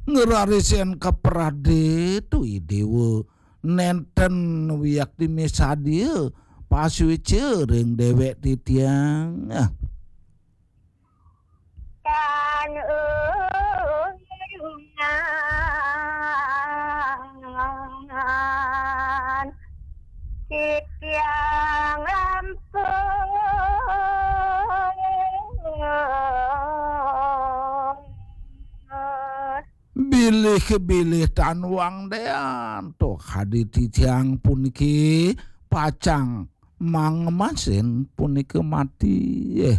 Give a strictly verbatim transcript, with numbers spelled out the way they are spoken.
ngerarisen kaprade tu dewa nenten wiyak di mesa dia pasui cereng dewek titiang ah. Kan ungan titiang lampung Bilih-bilih tanwang dean tok hadi titiang puniki pacang mang masin puniki mati eh